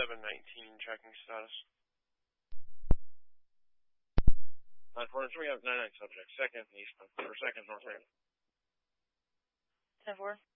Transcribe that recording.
719 checking status. 9-4, we have 99 subjects. Second eastbound, or second north ramp. 10-4.